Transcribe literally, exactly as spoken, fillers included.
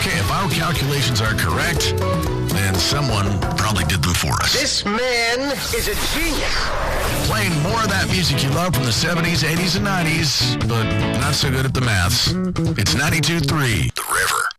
Okay, if our calculations are correct, then someone probably did them for us. This man is a genius. Playing more of that music you love from the seventies, eighties, and nineties, but not so good at the maths. It's ninety-two point three, The River.